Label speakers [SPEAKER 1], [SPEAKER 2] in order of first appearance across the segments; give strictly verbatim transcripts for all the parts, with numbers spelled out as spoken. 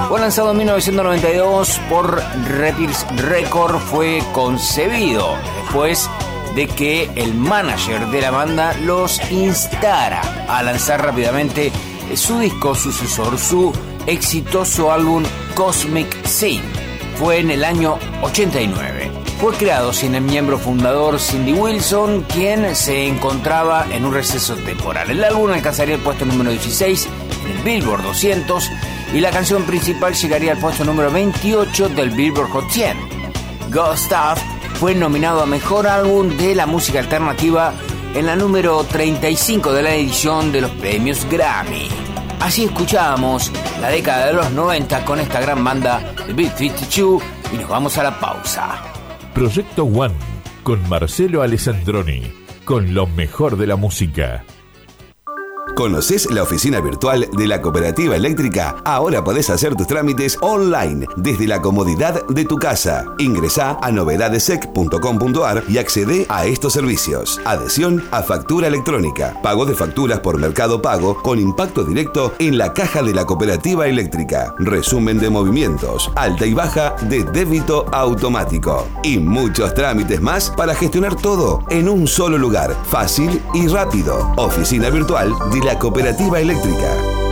[SPEAKER 1] Fue lanzado en mil novecientos noventa y dos por Reprise Records, fue concebido después de que el manager de la banda los instara a lanzar rápidamente su disco sucesor, su exitoso álbum Cosmic Scene. Fue en el año ochenta y nueve. Fue creado sin el miembro fundador Cindy Wilson, quien se encontraba en un receso temporal. El álbum alcanzaría el puesto número dieciséis en el Billboard doscientos y la canción principal llegaría al puesto número veintiocho del Billboard Hot cien. Good Stuff fue nominado a Mejor Álbum de la Música Alternativa en la número treinta y cinco de la edición de los premios Grammy. Así escuchábamos la década de los noventa con esta gran banda de B cincuenta y dos y nos vamos a la pausa.
[SPEAKER 2] Proyecto One con Marcelo Alessandroni, con lo mejor de la música.
[SPEAKER 3] ¿Conocés la oficina virtual de la Cooperativa Eléctrica? Ahora podés hacer tus trámites online desde la comodidad de tu casa. Ingresá a novedadesec punto com punto ar y accedé a estos servicios: adhesión a factura electrónica, pago de facturas por Mercado Pago con impacto directo en la caja de la Cooperativa Eléctrica, resumen de movimientos, alta y baja de débito automático y muchos trámites más para gestionar todo en un solo lugar, fácil y rápido. Oficina virtual de la Cooperativa Eléctrica.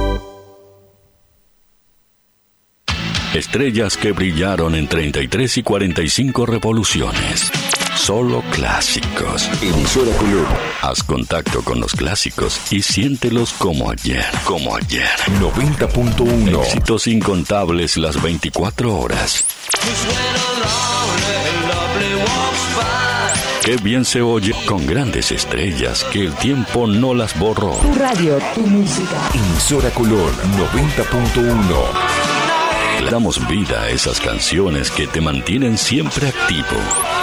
[SPEAKER 4] Estrellas que brillaron en treinta y tres y cuarenta y cinco revoluciones. Solo clásicos.
[SPEAKER 3] Emisora Color.
[SPEAKER 4] Haz contacto con los clásicos y siéntelos como ayer. Como ayer.
[SPEAKER 2] noventa punto uno.
[SPEAKER 4] Éxitos incontables las veinticuatro horas. Qué bien se oye con grandes estrellas que el tiempo no las borró.
[SPEAKER 5] Tu radio, tu música.
[SPEAKER 2] Emisora Color noventa punto uno.
[SPEAKER 4] Le damos vida a esas canciones que te mantienen siempre activo.